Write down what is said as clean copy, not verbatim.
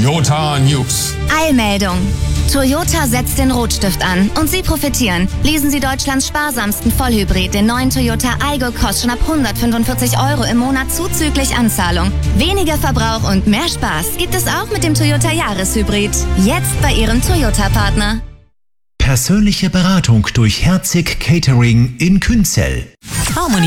Toyota News. Eilmeldung. Toyota setzt den Rotstift an und Sie profitieren. Lesen Sie Deutschlands sparsamsten Vollhybrid, den neuen Toyota Aygo, kostet schon ab 145 € im Monat zuzüglich Anzahlung. Weniger Verbrauch und mehr Spaß gibt es auch mit dem Toyota Jahreshybrid. Jetzt bei Ihrem Toyota-Partner. Persönliche Beratung durch Herzig Catering in Künzell.